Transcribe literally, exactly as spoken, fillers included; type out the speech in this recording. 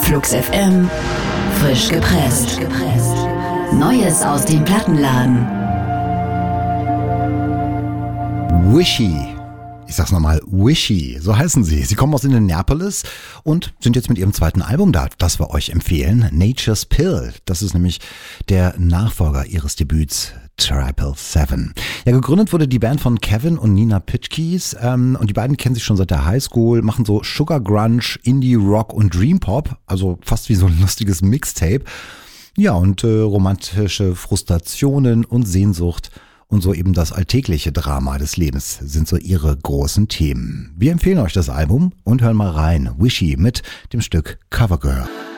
Flux F M, frisch gepresst. Neues aus dem Plattenladen. Wishy. Ich sag's nochmal, Wishy, so heißen sie. Sie kommen aus Indianapolis und sind jetzt mit ihrem zweiten Album da, das wir euch empfehlen. Nature's Pill. Das ist nämlich der Nachfolger ihres Debüts Triple Seven. Ja, gegründet wurde die Band von Kevin und Nina Pitchkes ähm, und die beiden kennen sich schon seit der Highschool, machen so Sugar Grunge, Indie Rock und Dream Pop, also fast wie so ein lustiges Mixtape. Ja, und äh, romantische Frustrationen und Sehnsucht und so eben das alltägliche Drama des Lebens sind so ihre großen Themen. Wir empfehlen euch das Album und hören mal rein. Wishy mit dem Stück Covergirl.